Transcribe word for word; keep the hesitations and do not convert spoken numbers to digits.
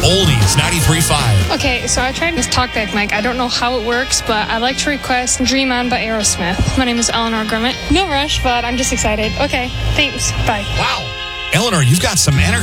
Oldies ninety-three point five. Okay, so I tried this talkback mic. I don't know how it works, but I'd like to request Dream On by Aerosmith. My name is Eleanor Grimmett. No rush, but I'm just excited. Okay, thanks. Bye. Wow. Eleanor, you've got some energy.